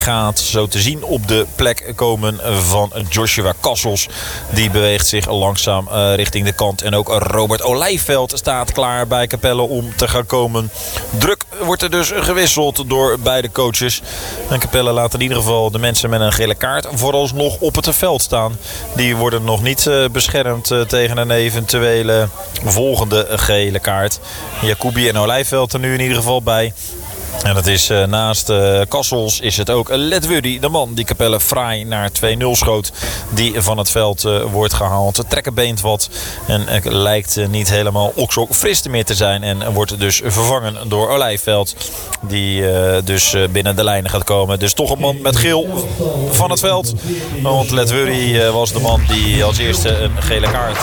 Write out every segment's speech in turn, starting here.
gaat zo te zien op de plek komen van Joshua Cassels. Die beweegt zich langzaam richting de kant. En ook Robert Olijfveld staat klaar bij Capelle om te gaan komen. Druk wordt er dus gewisseld door beide coaches. En Capelle laat in ieder geval de mensen met een gele kaart vooralsnog op het veld staan. Die worden nog niet beschermd tegen een eventuele volgende gele kaart. Jacobi en Olijfveld er nu in ieder geval bij. En dat is naast Cassels is het ook Ledwurdy, de man die Capelle fraai naar 2-0 schoot. Die van het veld wordt gehaald. Het trekken beent wat en lijkt niet helemaal oksok fris meer te zijn. En wordt dus vervangen door Olijfveld. Die dus binnen de lijnen gaat komen. Dus toch een man met geel van het veld. Want Ledwurdy was de man die als eerste een gele kaart...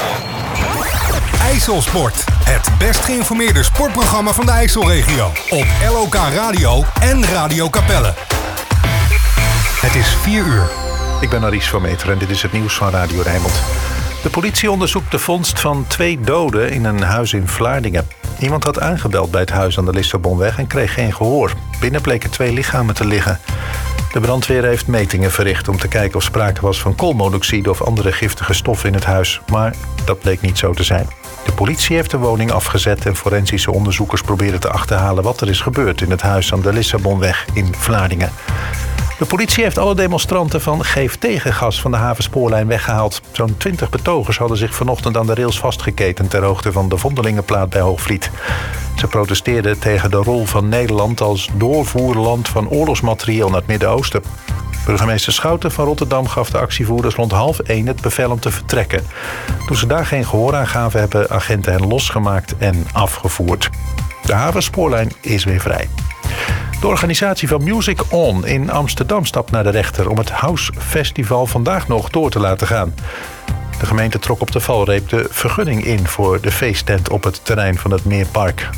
IJsselsport. Het best geïnformeerde sportprogramma van de IJsselregio. Op LOK Radio en Radio Capelle. Het is 4 uur. Ik ben Aries van Meter en dit is het nieuws van Radio Rijnmond. De politie onderzoekt de vondst van 2 doden in een huis in Vlaardingen. Iemand had aangebeld bij het huis aan de Lissabonweg en kreeg geen gehoor. Binnen bleken 2 lichamen te liggen. De brandweer heeft metingen verricht om te kijken of sprake was van koolmonoxide of andere giftige stoffen in het huis. Maar dat bleek niet zo te zijn. De politie heeft de woning afgezet en forensische onderzoekers proberen te achterhalen wat er is gebeurd in het huis aan de Lissabonweg in Vlaardingen. De politie heeft alle demonstranten van Geef Tegengas van de Havenspoorlijn weggehaald. Zo'n 20 betogers hadden zich vanochtend aan de rails vastgeketend ter hoogte van de Vondelingenplaat bij Hoogvliet. Ze protesteerden tegen de rol van Nederland als doorvoerland van oorlogsmaterieel naar het Midden-Oosten. Burgemeester Schouten van Rotterdam gaf de actievoerders rond 12:30 het bevel om te vertrekken. Toen ze daar geen gehoor aan gaven, hebben agenten hen losgemaakt en afgevoerd. De Havenspoorlijn is weer vrij. De organisatie van Music On in Amsterdam stapt naar de rechter om het House Festival vandaag nog door te laten gaan. De gemeente trok op de valreep de vergunning in voor de feesttent op het terrein van het Meerpark.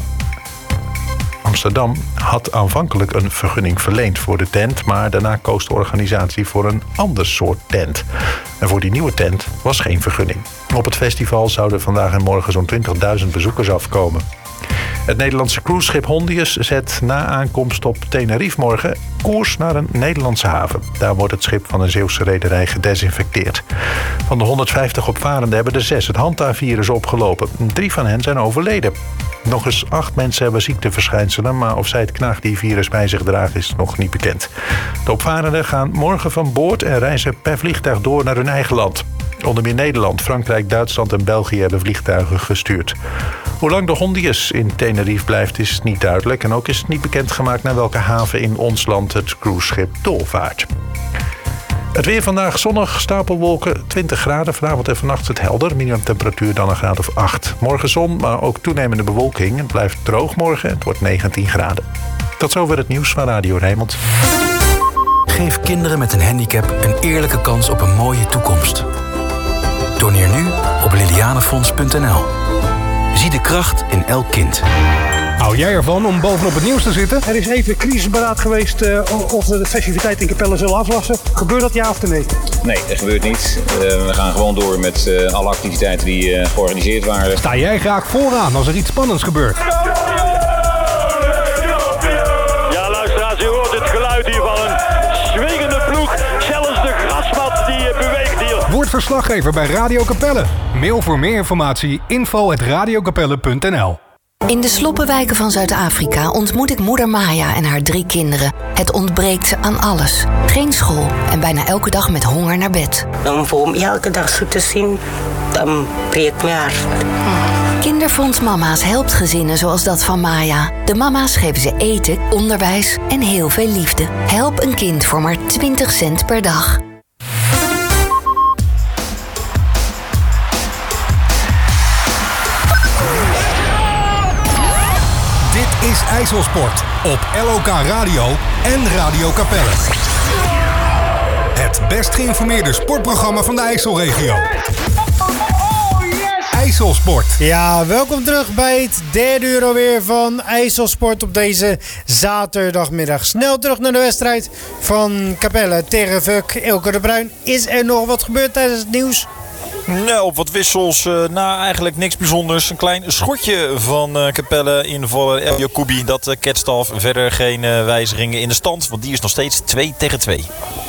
Amsterdam had aanvankelijk een vergunning verleend voor de tent, maar daarna koos de organisatie voor een ander soort tent. En voor die nieuwe tent was geen vergunning. Op het festival zouden vandaag en morgen zo'n 20.000 bezoekers afkomen. Het Nederlandse cruiseschip Hondius zet na aankomst op Tenerife morgen koers naar een Nederlandse haven. Daar wordt het schip van een Zeeuwse rederij gedesinfecteerd. Van de 150 opvarenden hebben er 6 het Hanta-virus opgelopen. 3 van hen zijn overleden. Nog eens 8 mensen hebben ziekteverschijnselen, maar of zij het knaagdiervirus bij zich dragen is nog niet bekend. De opvarenden gaan morgen van boord en reizen per vliegtuig door naar hun eigen land. Onder meer Nederland, Frankrijk, Duitsland en België hebben vliegtuigen gestuurd. Hoe lang de Hondius in Tenerife blijft is niet duidelijk. En ook is het niet bekendgemaakt naar welke haven in ons land het cruiseschip doorvaart. Het weer vandaag zonnig, stapelwolken, 20 graden. Vanavond en vannacht is het helder, minimumtemperatuur dan een graad of 8. Morgen zon, maar ook toenemende bewolking. Het blijft droog morgen, het wordt 19 graden. Tot zover het nieuws van Radio Rijnmond. Geef kinderen met een handicap een eerlijke kans op een mooie toekomst. Doneer nu op lilianefonds.nl. Zie de kracht in elk kind. Hou jij ervan om bovenop het nieuws te zitten? Er is even crisisberaad geweest of we de festiviteit in Capelle zullen aflassen. Gebeurt dat ja of nee? Nee, dat gebeurt niet. We gaan gewoon door met alle activiteiten die georganiseerd waren. Sta jij graag vooraan als er iets spannends gebeurt? Ja, luisteraars, u hoort het geluid hier van een swingende ploeg. Zelfs de grasmat die beweegt hier. Word verslaggever bij Radio Capelle. Mail voor meer informatie info@radiocapelle.nl. In de sloppenwijken van Zuid-Afrika ontmoet ik moeder Maya en haar 3 kinderen. Het ontbreekt ze aan alles. Geen school en bijna elke dag met honger naar bed. Om elke dag zo te zien, dan breekt mijn hart. Kinderfonds Mama's helpt gezinnen zoals dat van Maya. De mama's geven ze eten, onderwijs en heel veel liefde. Help een kind voor maar 20 cent per dag. Dit is IJsselsport op LOK Radio en Radio Capelle. Het best geïnformeerde sportprogramma van de IJsselregio. IJsselsport. Ja, welkom terug bij het 3e uur alweer van IJsselsport op deze zaterdagmiddag. Snel terug naar de wedstrijd van Capelle tegen VUC. Elke de Bruin. Is er nog wat gebeurd tijdens het nieuws? Nou, op wat wissels eigenlijk niks bijzonders. Een klein schotje van Capelle invaller El Jacoubi. Dat ketst af. Verder geen wijzigingen in de stand, want die is nog steeds 2-2.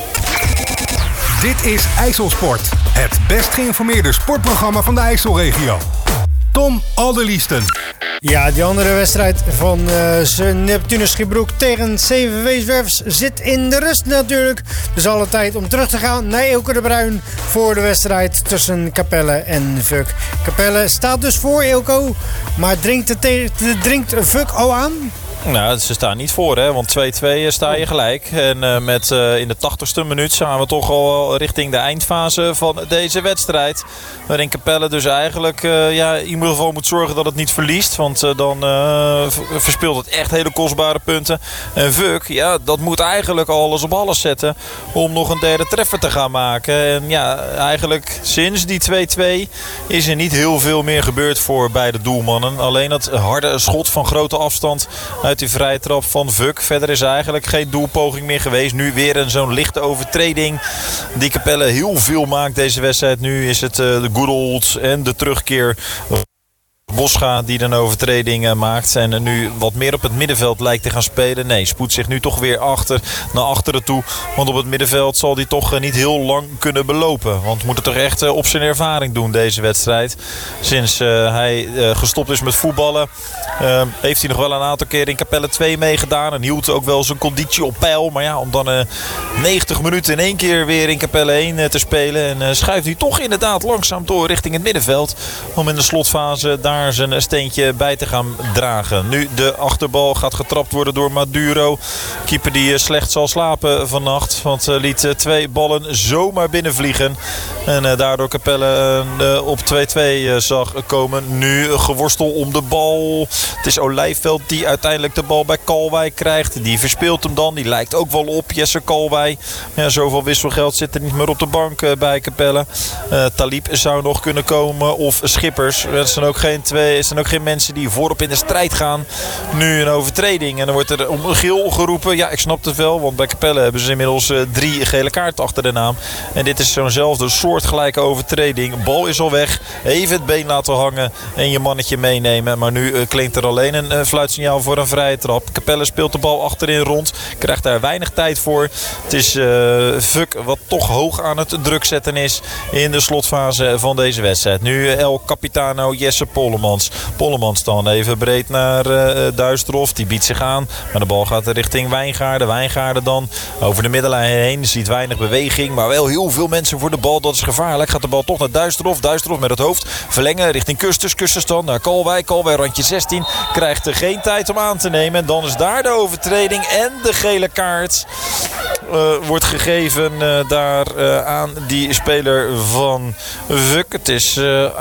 Dit is IJsselsport. Het best geïnformeerde sportprogramma van de IJsselregio. Tom Alderliesten. Ja, die andere wedstrijd van Neptunus Schiebroek tegen CVV Zwervers zit in de rust natuurlijk. Dus alle tijd om terug te gaan naar Eelco de Bruin voor de wedstrijd tussen Capelle en Vuk. Capelle staat dus voor Eelco, maar dringt Vuk al aan? Nou, ze staan niet voor, hè, want 2-2 sta je gelijk. En in de 80ste minuut gaan we toch al richting de eindfase van deze wedstrijd. Waarin Capelle dus eigenlijk in ieder geval moet zorgen dat het niet verliest. Want dan verspeelt het echt hele kostbare punten. En Vuk, ja, dat moet eigenlijk alles op alles zetten om nog een derde treffer te gaan maken. En ja, eigenlijk sinds die 2-2 is er niet heel veel meer gebeurd voor beide doelmannen. Alleen dat harde schot van grote afstand uit die vrije trap van Vuk. Verder is er eigenlijk geen doelpoging meer geweest. Nu weer zo'n lichte overtreding die Capelle heel veel maakt deze wedstrijd. Nu is het de good old en de terugkeer Bosga die een overtreding maakt en nu wat meer op het middenveld lijkt te gaan spelen. Nee, spoedt zich nu toch weer naar achteren toe. Want op het middenveld zal hij toch niet heel lang kunnen belopen. Want moet het toch echt op zijn ervaring doen deze wedstrijd. Sinds hij gestopt is met voetballen heeft hij nog wel een aantal keer in Capelle 2 meegedaan. En hield ook wel zijn conditie op peil. Maar ja, om dan 90 minuten in één keer weer in Capelle 1 te spelen. En schuift hij toch inderdaad langzaam door richting het middenveld. Om in de slotfase daar zijn steentje bij te gaan dragen. Nu de achterbal gaat getrapt worden door Maduro. Keeper die slecht zal slapen vannacht. Want liet 2 ballen zomaar binnenvliegen. En daardoor Capelle op 2-2 zag komen. Nu geworstel om de bal. Het is Olijfveld die uiteindelijk de bal bij Kalwij krijgt. Die verspeelt hem dan. Die lijkt ook wel op Jesse Kalwij. Ja, zoveel wisselgeld zit er niet meer op de bank bij Capelle. Talib zou nog kunnen komen. Of Schippers. Er zijn ook geen mensen die voorop in de strijd gaan. Nu een overtreding. En dan wordt er om geel geroepen. Ja, ik snap het wel. Want bij Capelle hebben ze inmiddels 3 gele kaarten achter de naam. En dit is zo'nzelfde soortgelijke overtreding. Bal is al weg. Even het been laten hangen. En je mannetje meenemen. Maar nu klinkt er alleen een fluitsignaal voor een vrije trap. Capelle speelt de bal achterin rond. Krijgt daar weinig tijd voor. Het is Vuk wat toch hoog aan het druk zetten is in de slotfase van deze wedstrijd. Nu El Capitano Jesse Pollemans. Pollemans dan even breed naar Duisterhof. Die biedt zich aan. Maar de bal gaat richting Wijngaarden. Wijngaarden dan over de middenlijn heen. Ziet weinig beweging. Maar wel heel veel mensen voor de bal. Dat is gevaarlijk. Gaat de bal toch naar Duisterhof. Duisterhof met het hoofd verlengen richting Kusters. Kusters dan naar Kalwij. Kalwij randje 16. Krijgt er geen tijd om aan te nemen. En dan is daar de overtreding. En de gele kaart wordt gegeven daar aan die speler van Vuk. Het is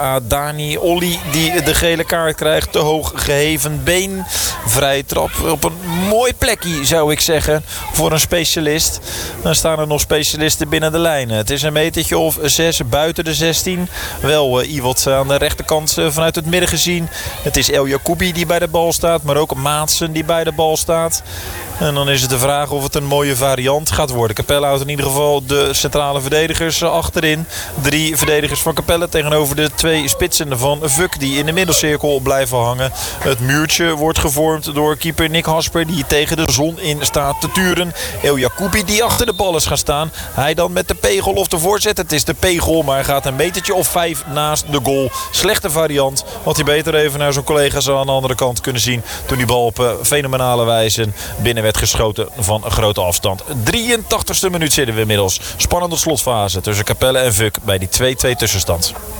Adani Olli die de gele kaart krijgt. Te hoog geheven been. Vrije trap op een mooi plekje zou ik zeggen voor een specialist. Dan staan er nog specialisten binnen de lijnen. Het is een metertje of 6 buiten de 16. Wel Iwot aan de rechterkant vanuit het midden gezien. Het is El Jacoubi die bij de bal staat. Maar ook Maatsen die bij de bal staat. En dan is het de vraag of het een mooie variant gaat worden. Capelle houdt in ieder geval de centrale verdedigers achterin. 3 verdedigers van Capelle tegenover de 2 spitsen van Vuk die in de middelcirkel blijven hangen. Het muurtje wordt gevormd door keeper Nick Hasper die tegen de zon in staat te turen. El Jacoubi die achter de bal is gaan staan. Hij dan met de pegel of de voorzet. Het is de pegel, maar hij gaat een metertje of 5 naast de goal. Slechte variant. Had hij beter even naar zijn collega's aan de andere kant kunnen zien toen die bal op fenomenale wijze binnen werd geschoten van een grote afstand. 83ste minuut zitten we inmiddels. Spannende slotfase tussen Capelle en Vuk bij die 2-2 tussenstand.